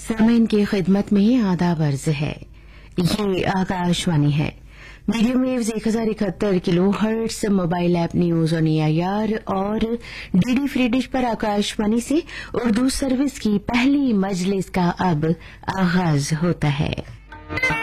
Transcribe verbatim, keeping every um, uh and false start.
सामीन की खिदमत में आदाब अर्ज है। ये आकाशवाणी है। मीडियम वेव्स एक हजार इकहत्तर kilo hertz, mobile app news on AIR और डीडी फ्री डिश पर आकाशवाणी से उर्दू सर्विस की पहली मजलिस का अब आगाज होता है।